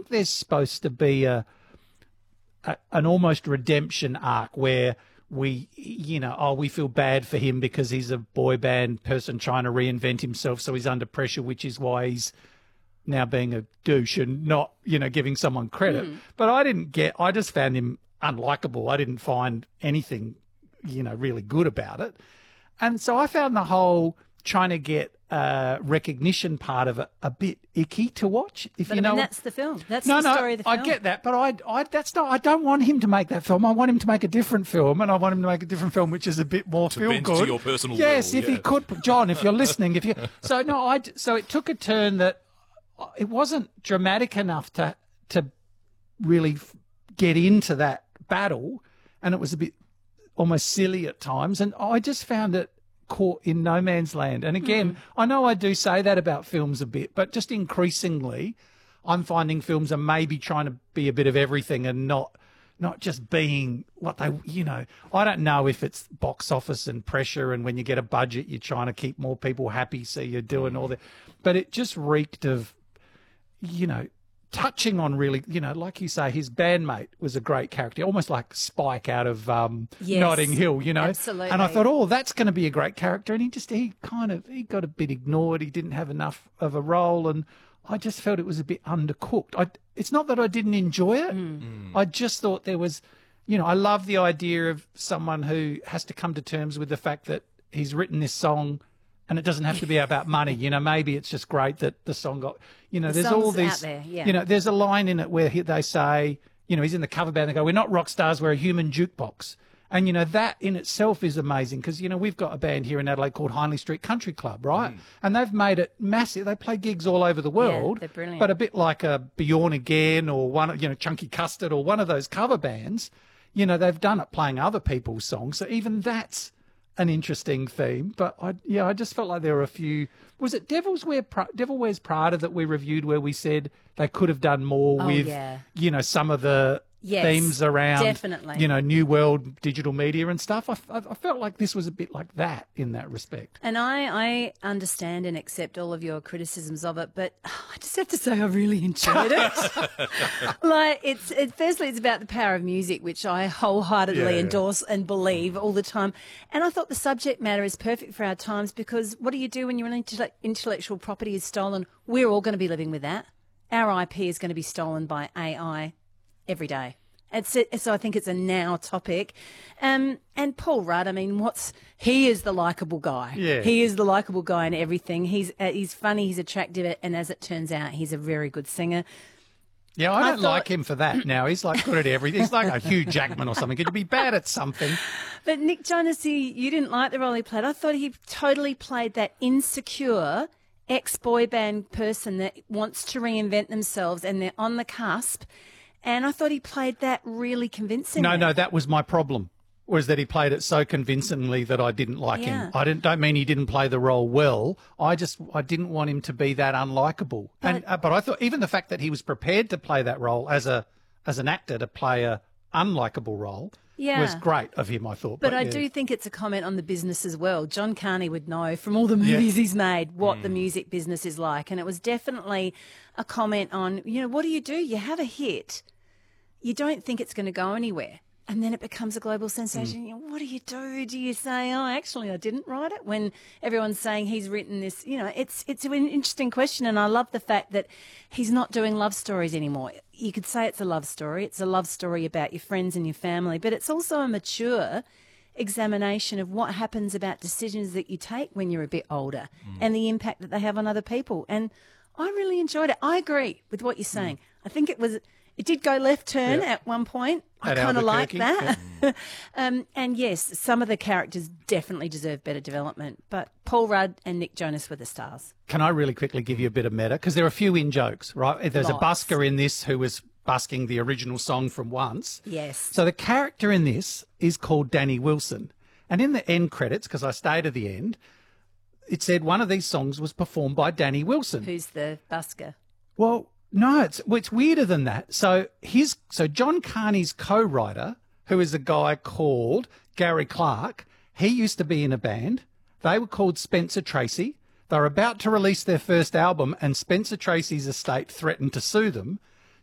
think there's supposed to be an almost redemption arc where we, we feel bad for him because he's a boy band person trying to reinvent himself, so he's under pressure, which is why he's now being a douche and not, giving someone credit. But I just found him unlikable. I didn't find anything, really good about it. And so I found the whole trying to get recognition part of it a bit icky to watch. That's the film. That's the story of the film. I get that, but I don't want him to make that film. I want him to make a different film, and I want him to make a different film which is a bit more feel good. To your personal yes, will, if he could, John, if you're listening, so it took a turn that it wasn't dramatic enough to really get into that battle, and it was a bit almost silly at times, and I just found it caught in no man's land. And again, I know I do say that about films a bit, but just increasingly I'm finding films are maybe trying to be a bit of everything and not just being what they, I don't know if it's box office and pressure, and when you get a budget you're trying to keep more people happy, so you're doing all that, but it just reeked of, touching on really, like you say, his bandmate was a great character, almost like Spike out of Notting Hill, Absolutely. And I thought, that's going to be a great character. And he got a bit ignored. He didn't have enough of a role, and I just felt it was a bit undercooked. It's not that I didn't enjoy it. I just thought there was, I love the idea of someone who has to come to terms with the fact that he's written this song. And it doesn't have to be about money, maybe it's just great that the song got, there's all these, out there, there's a line in it where they say, he's in the cover band, they go, we're not rock stars, we're a human jukebox. And, that in itself is amazing because, we've got a band here in Adelaide called Hindley Street Country Club, right? And they've made it massive. They play gigs all over the world. Yeah, they're brilliant. But a bit like a Bjorn Again or one, Chunky Custard or one of those cover bands, they've done it playing other people's songs. So even that's an interesting theme, but I just felt like there were a few. Was it Devil Wears Prada that we reviewed where we said they could have done more with, some of the themes around, definitely, new world digital media and stuff. I felt like this was a bit like that in that respect. And I understand and accept all of your criticisms of it, but I just have to say I really enjoyed it. Firstly, it's about the power of music, which I wholeheartedly endorse and believe all the time. And I thought the subject matter is perfect for our times because what do you do when your intellectual property is stolen? We're all going to be living with that. Our IP is going to be stolen by AI every day. So I think it's a now topic. And Paul Rudd, he is the likeable guy. Yeah. He is the likeable guy in everything. He's funny, he's attractive, and as it turns out, he's a very good singer. Yeah, I don't like him for that now. He's like good at everything. He's like a Hugh Jackman or something. Could you be bad at something? But Nick Jonas, you didn't like the role he played. I thought he totally played that insecure ex-boy band person that wants to reinvent themselves and they're on the cusp. And I thought he played that really convincingly. No, that was my problem, was that he played it so convincingly that I didn't like him. I don't mean he didn't play the role well. I didn't want him to be that unlikable. But I thought even the fact that he was prepared to play that role as an actor to play a unlikable role was great of him, I thought. But I do think it's a comment on the business as well. John Carney would know from all the movies he's made what the music business is like. And it was definitely a comment on, what do? You have a hit. You don't think it's going to go anywhere. And then it becomes a global sensation. What do you do? Do you say, oh, actually, I didn't write it? When everyone's saying he's written this, it's an interesting question. And I love the fact that he's not doing love stories anymore. You could say it's a love story. It's a love story about your friends and your family. But it's also a mature examination of what happens about decisions that you take when you're a bit older and the impact that they have on other people. And I really enjoyed it. I agree with what you're saying. I think it did go left turn at one point. I kind of like that. And yes, some of the characters definitely deserve better development. But Paul Rudd and Nick Jonas were the stars. Can I really quickly give you a bit of meta? Because there are a few in-jokes, right? There's a busker in this who was busking the original song from Once. Yes. So the character in this is called Danny Wilson. And in the end credits, because I stayed at the end, it said one of these songs was performed by Danny Wilson. Who's the busker? Well, no, it's weirder than that. So John Carney's co-writer, who is a guy called Gary Clark, he used to be in a band. They were called Spencer Tracy. They were about to release their first album, and Spencer Tracy's estate threatened to sue them.